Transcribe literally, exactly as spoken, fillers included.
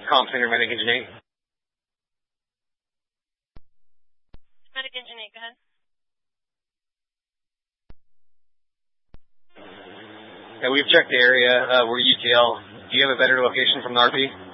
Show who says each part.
Speaker 1: Comm Center, Medic Engine eight.
Speaker 2: Medic Engine eight, go ahead.
Speaker 1: Yeah, we've checked the area. Uh, we're U T L. Do you have a better location from the R P?